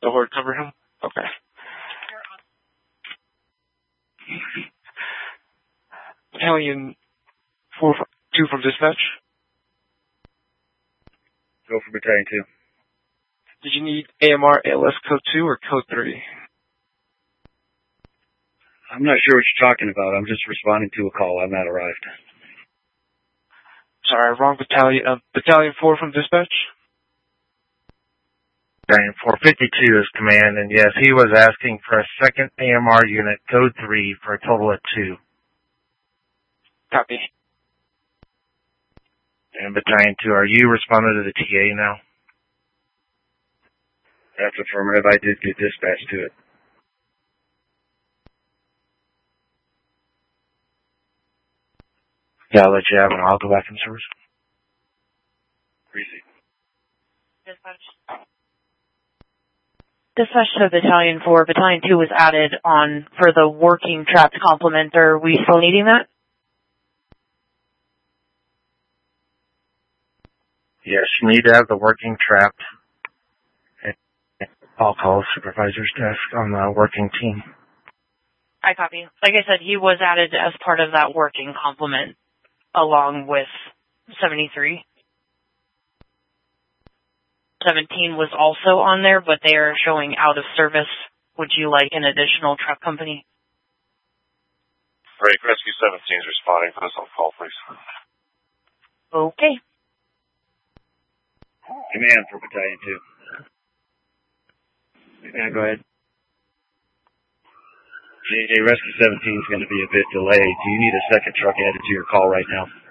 The Horde cover him? Okay. Battalion 4-2 from dispatch. Go for Battalion 2. Did you need AMR ALS code 2 or code 3? I'm not sure what you're talking about. I'm just responding to a call. I've not arrived. Sorry, wrong battalion. Battalion 4 from dispatch? Battalion 452 is command, and yes, he was asking for a second AMR unit, code 3, for a total of 2. Copy. And Battalion 2, are you responding to the TA now? That's affirmative. I did get dispatched to it. Yeah, I'll let you have it. I'll go back in service. Receive. Dispatch to Battalion 4. Battalion 2 was added on for the working trapped complement. Are we still needing that? Yes, you need to have the working trapped. I'll call supervisor's desk on the working team. I copy. Like I said, he was added as part of that working complement along with 73. 17 was also on there, but they are showing out of service. Would you like an additional truck company? Great. Rescue 17 is responding. Put us on call, please. Okay. Command for Battalion 2. Yeah, go ahead. JJ, Rescue 17 is going to be a bit delayed. Do you need a second truck added to your call right now?